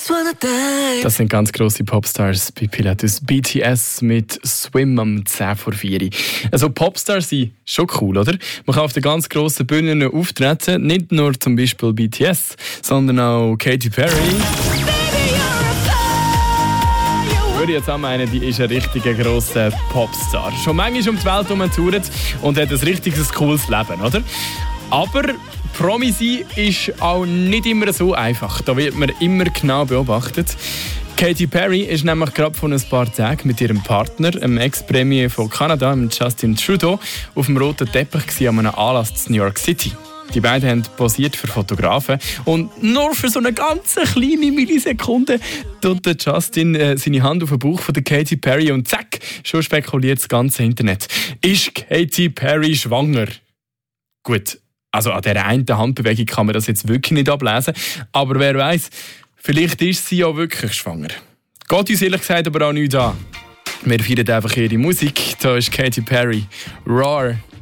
Das sind ganz grosse Popstars bei Pilatus. BTS mit Swim am 10 vor 4. Also Popstars sind schon cool, oder? Man kann auf den ganz grossen Bühnen auftreten. Nicht nur zum Beispiel BTS, sondern auch Katy Perry. Würde ich jetzt auch meinen, die ist ein richtiger grosser Popstar. Schon manchmal um die Welt herumgetourt und hat ein richtiges cooles Leben, oder? Aber Promi sein ist auch nicht immer so einfach. Da wird man immer genau beobachtet. Katy Perry ist nämlich gerade vor ein paar Tagen mit ihrem Partner, dem Ex-Premier von Kanada, Justin Trudeau, auf dem roten Teppich an einem Anlass in New York City. Die beiden haben posiert für Fotografen und nur für so eine ganz kleine Millisekunde tut der Justin seine Hand auf den Bauch von der Katy Perry und zack, schon spekuliert das ganze Internet. Ist Katy Perry schwanger? Gut, also an dieser einen Handbewegung kann man das jetzt wirklich nicht ablesen, aber wer weiß, vielleicht ist sie ja wirklich schwanger. Geht uns ehrlich gesagt aber auch nichts an. Wir feiern einfach ihre Musik. Da ist Katy Perry. Roar.